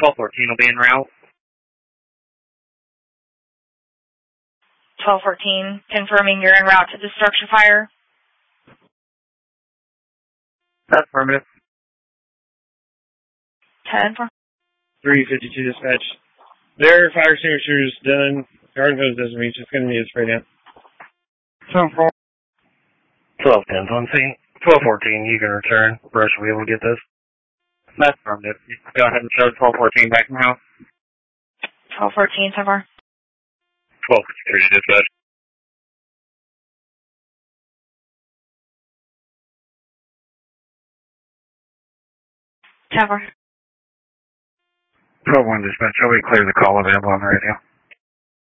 1214 will be en route. 1214, confirming you're en route to the structure fire. That's affirmative. 10-4. 352 dispatch. Their fire extinguishers done. Garden hose doesn't reach. It's going to need a spray down. 10-4. 1210's on scene. 1214, you can return. Brush will be able to get this. That's affirmative. Go ahead and show 1214 back in the house. 1214, 10-4. 1253 dispatch. 10-4. 12-1 dispatch. I'll be clear the call available on the radio.